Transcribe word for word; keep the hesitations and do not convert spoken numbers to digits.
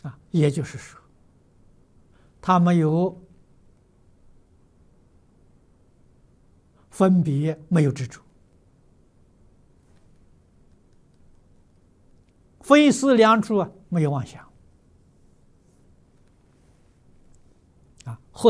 啊，也就是说，他没有分别，没有执着，非思量处啊，没有妄想。